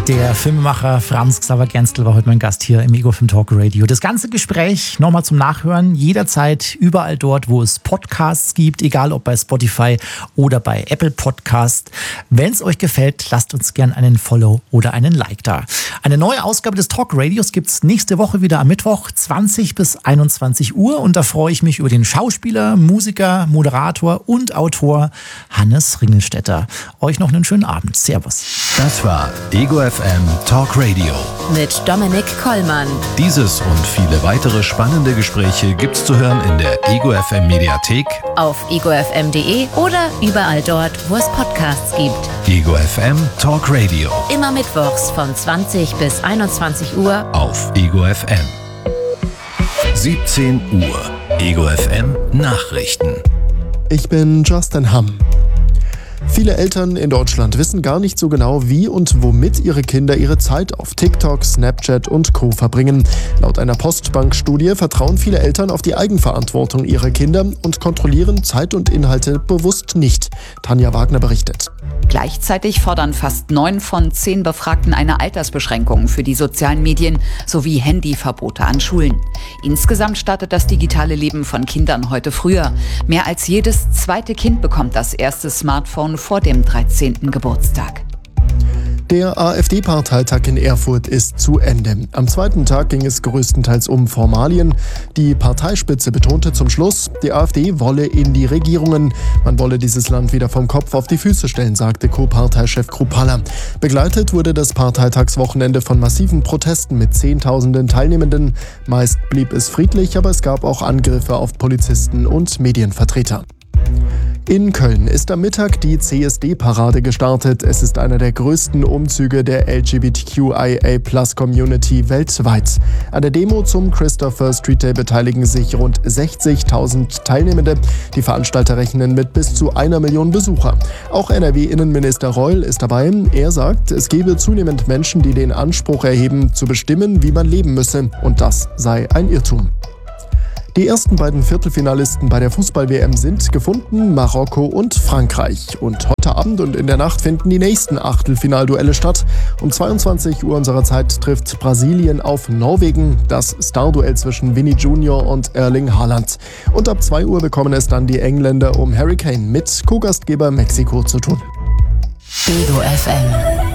Der Filmemacher Franz Xaver Genstl war heute mein Gast hier im Ego Film Talk Radio. Das ganze Gespräch nochmal zum Nachhören, jederzeit, überall dort, wo es Podcasts gibt, egal ob bei Spotify oder bei Apple Podcast. Wenn es euch gefällt, lasst uns gern einen Follow oder einen Like da. Eine neue Ausgabe des Talk Radios gibt's nächste Woche wieder am Mittwoch, 20 bis 21 Uhr. Und da freue ich mich über den Schauspieler, Musiker, Moderator und Autor Hannes Ringelstetter. Euch noch einen schönen Abend. Servus. Das war Ego FM Talk Radio mit Dominik Kollmann. Dieses und viele weitere spannende Gespräche gibt's zu hören in der Ego FM Mediathek, auf egofm.de oder überall dort, wo es Podcasts gibt. Ego FM Talk Radio. Immer mittwochs von 20 bis 21 Uhr auf Ego FM. 17 Uhr. Ego FM Nachrichten. Ich bin Justin Hamm. Viele Eltern in Deutschland wissen gar nicht so genau, wie und womit ihre Kinder ihre Zeit auf TikTok, Snapchat und Co. verbringen. Laut einer Postbank-Studie vertrauen viele Eltern auf die Eigenverantwortung ihrer Kinder und kontrollieren Zeit und Inhalte bewusst nicht. Tanja Wagner berichtet. Gleichzeitig fordern fast 9 von 10 Befragten eine Altersbeschränkung für die sozialen Medien sowie Handyverbote an Schulen. Insgesamt startet das digitale Leben von Kindern heute früher. Mehr als jedes zweite Kind bekommt das erste Smartphone vor dem 13. Geburtstag. Der AfD-Parteitag in Erfurt ist zu Ende. Am zweiten Tag ging es größtenteils um Formalien. Die Parteispitze betonte zum Schluss, die AfD wolle in die Regierungen. Man wolle dieses Land wieder vom Kopf auf die Füße stellen, sagte Co-Parteichef Kruppalla. Begleitet wurde das Parteitagswochenende von massiven Protesten mit Zehntausenden Teilnehmenden. Meist blieb es friedlich, aber es gab auch Angriffe auf Polizisten und Medienvertreter. In Köln ist am Mittag die CSD-Parade gestartet. Es ist einer der größten Umzüge der LGBTQIA+-Community weltweit. An der Demo zum Christopher Street Day beteiligen sich rund 60.000 Teilnehmende. Die Veranstalter rechnen mit bis zu 1 Million Besucher. Auch NRW-Innenminister Reul ist dabei. Er sagt, es gebe zunehmend Menschen, die den Anspruch erheben, zu bestimmen, wie man leben müsse. Und das sei ein Irrtum. Die ersten beiden Viertelfinalisten bei der Fußball-WM sind gefunden, Marokko und Frankreich. Und heute Abend und in der Nacht finden die nächsten Achtelfinalduelle statt. Um 22 Uhr unserer Zeit trifft Brasilien auf Norwegen, das Starduell zwischen Vinny Junior und Erling Haaland. Und ab 2 Uhr bekommen es dann die Engländer um Harry Kane mit Co-Gastgeber Mexiko zu tun. Ego FM.